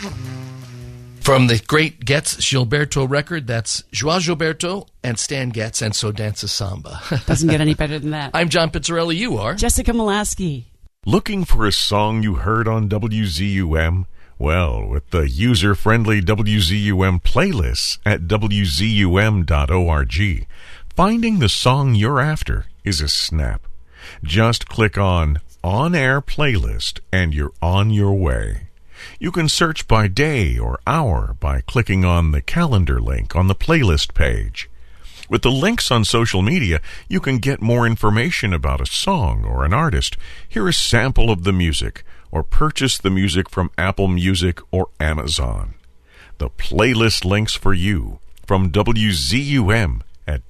From the great Getz Gilberto record, that's Joao Gilberto and Stan Getz, and So Dances Samba. Doesn't get any better than that. I'm John Pizzarelli. You are? Jessica Molaski. Looking for a song you heard on WZUM? Well, with the user-friendly WZUM playlists at WZUM.org, finding the song you're after is a snap. Just click on Air Playlist and you're on your way. You can search by day or hour by clicking on the calendar link on the playlist page. With the links on social media, you can get more information about a song or an artist, hear a sample of the music, or purchase the music from Apple Music or Amazon. The playlist links for you from WZUM at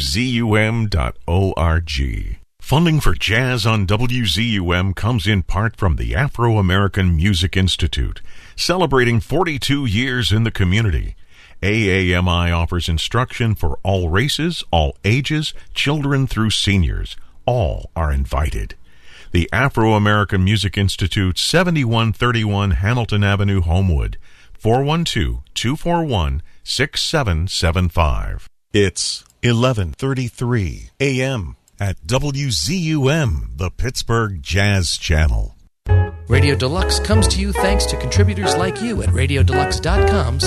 WZUM.org. Funding for Jazz on WZUM comes in part from the Afro-American Music Institute, celebrating 42 years in the community. AAMI offers instruction for all races, all ages, children through seniors. All are invited. The Afro-American Music Institute, 7131 Hamilton Avenue, Homewood, 412-241-6775. It's 11:33 a.m. at WZUM, the Pittsburgh Jazz Channel. Radio Deluxe comes to you thanks to contributors like you at RadioDeluxe.com.